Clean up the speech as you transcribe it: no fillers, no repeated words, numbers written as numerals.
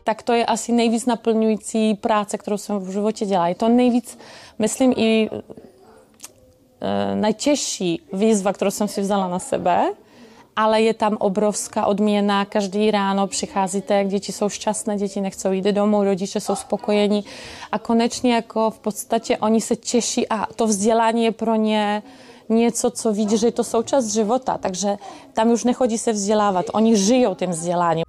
tak to je asi nejvíc naplňující práce, kterou jsem v životě dělala. Je to nejvíc, myslím, i najtěžší výzva, kterou jsem si vzala na sebe, ale je tam obrovská odměna. Každý ráno přicházíte, děti jsou šťastné, děti nechcou jít domů, rodiče jsou spokojení a konečně jako v podstatě oni se těší a to vzdělání je pro ně něco, co vidí, že je to součást života, takže tam už nechodí se vzdělávat, oni žijou tím vzděláním.